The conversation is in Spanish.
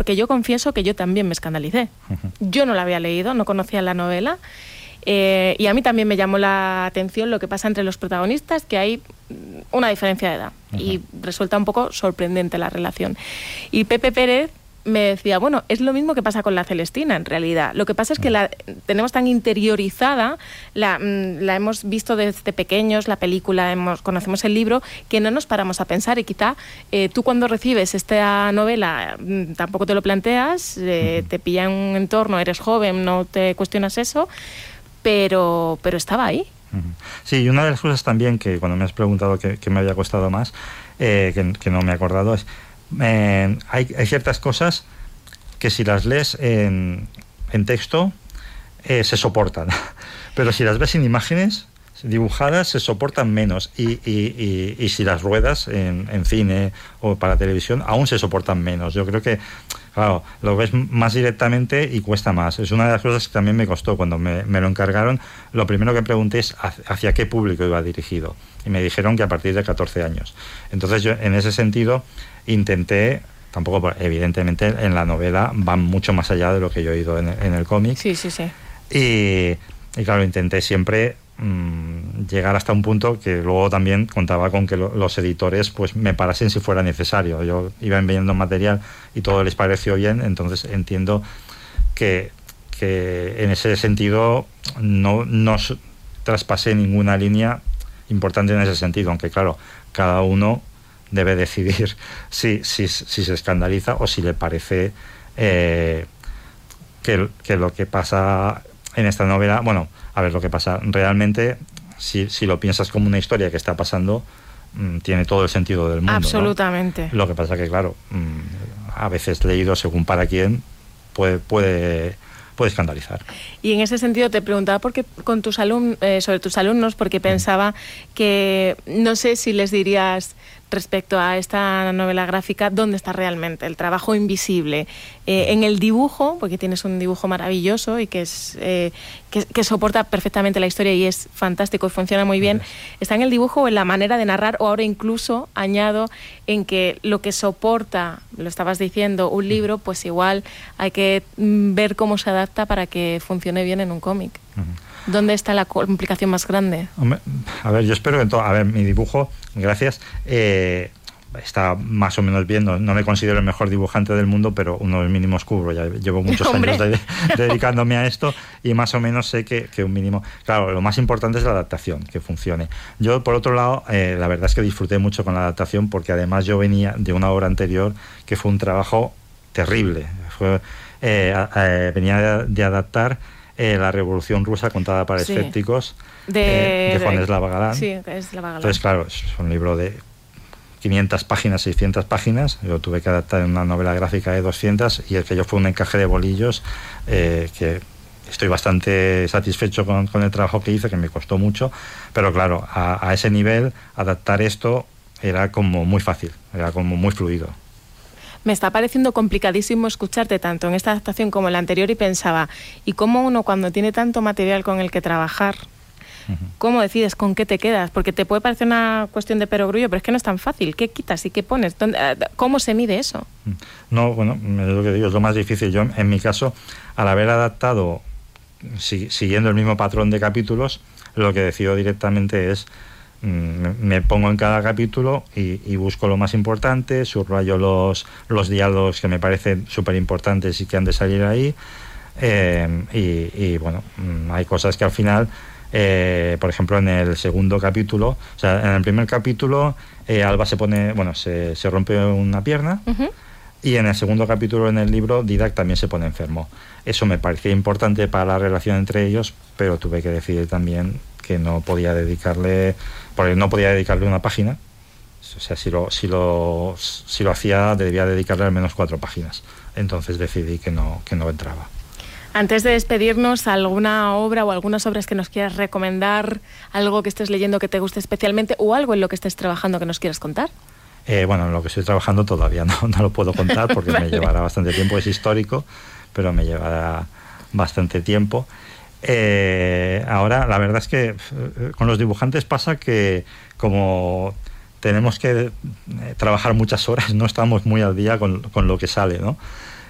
porque yo confieso que yo también me escandalicé. Yo no la había leído, no conocía la novela, y a mí también me llamó la atención lo que pasa entre los protagonistas, que hay una diferencia de edad, y resulta un poco sorprendente la relación. Y Pepe Pérez me decía, bueno, es lo mismo que pasa con la Celestina, en realidad. Lo que pasa es que la tenemos tan interiorizada, la hemos visto desde pequeños, la película, conocemos el libro, que no nos paramos a pensar. Y quizá tú, cuando recibes esta novela, tampoco te lo planteas, te pilla en un entorno, eres joven, no te cuestionas eso, pero estaba ahí. Sí, y una de las cosas también que cuando me has preguntado que me había costado más, que no me he acordado, es hay ciertas cosas que si las lees en texto se soportan, pero si las ves en imágenes dibujadas se soportan menos, y si las ruedas en cine o para televisión aún se soportan menos. Yo creo que, claro, lo ves más directamente y cuesta más. Es una de las cosas que también me costó cuando me lo encargaron. Lo primero que pregunté es hacia qué público iba dirigido, y me dijeron que a partir de 14 años. Entonces yo, en ese sentido, intenté, tampoco, evidentemente en la novela van mucho más allá de lo que yo he oído en el cómic. Sí. Y claro, intenté siempre llegar hasta un punto que luego también contaba con que los editores pues me parasen si fuera necesario. Yo iba enviando material y todo les pareció bien, entonces entiendo que en ese sentido no traspasé ninguna línea importante en ese sentido, aunque claro, cada uno debe decidir si se escandaliza o si le parece que lo que pasa en esta novela, bueno, a ver, lo que pasa realmente, si lo piensas como una historia que está pasando, tiene todo el sentido del mundo, absolutamente, ¿no? Lo que pasa que, claro, a veces leído según para quién puede escandalizar. Y en ese sentido te preguntaba sobre tus alumnos, porque pensaba que no sé si les dirías, respecto a esta novela gráfica, dónde está realmente el trabajo invisible. En el dibujo, porque tienes un dibujo maravilloso y que soporta perfectamente la historia y es fantástico y funciona muy bien. ¿Está en el dibujo o en la manera de narrar? O ahora incluso añado en que lo que soporta, lo estabas diciendo, un libro, pues igual hay que ver cómo se adapta para que funcione bien en un cómic. ¿Dónde está la complicación más grande? A ver, yo espero que mi dibujo, gracias, está más o menos bien. No me considero el mejor dibujante del mundo, pero unos mínimos cubro. Ya llevo muchos años dedicándome a esto y más o menos sé que un mínimo... Claro, lo más importante es la adaptación, que funcione. Yo, por otro lado, la verdad es que disfruté mucho con la adaptación, porque además yo venía de una obra anterior que fue un trabajo terrible. Venía de adaptar La Revolución Rusa contada para escépticos, de Juan Eslava Galán. Sí, Eslava Galán. Entonces, claro, es un libro de 500 páginas, 600 páginas. Yo tuve que adaptar en una novela gráfica de 200, y aquello fue un encaje de bolillos que estoy bastante satisfecho con el trabajo que hice, que me costó mucho, pero claro, a ese nivel adaptar esto era como muy fácil, era como muy fluido. Me está pareciendo complicadísimo escucharte tanto en esta adaptación como en la anterior, y pensaba, ¿y cómo uno, cuando tiene tanto material con el que trabajar, cómo decides con qué te quedas? Porque te puede parecer una cuestión de perogrullo, pero es que no es tan fácil. ¿Qué quitas y qué pones? ¿Cómo se mide eso? No, bueno, es lo que digo, es lo más difícil. Yo, en mi caso, al haber adaptado siguiendo el mismo patrón de capítulos, lo que decido directamente es me pongo en cada capítulo y busco lo más importante, subrayo los diálogos que me parecen súper importantes y que han de salir ahí, y bueno, hay cosas que al final, por ejemplo, en el segundo capítulo, o sea, en el primer capítulo Alba se rompe una pierna, y en el segundo capítulo, en el libro, Didac también se pone enfermo. Eso me parecía importante para la relación entre ellos, pero tuve que decidir también que no podía dedicarle una página. O sea, si lo hacía, debía dedicarle al menos 4 páginas. Entonces decidí que no entraba. Antes de despedirnos, ¿alguna obra o algunas obras que nos quieras recomendar? ¿Algo que estés leyendo que te guste especialmente, o algo en lo que estés trabajando que nos quieras contar? Bueno, en lo que estoy trabajando todavía no lo puedo contar, porque vale, me llevará bastante tiempo. Es histórico, pero me llevará bastante tiempo. Ahora, la verdad es que con los dibujantes pasa que, como tenemos que trabajar muchas horas, no estamos muy al día con lo que sale, ¿no?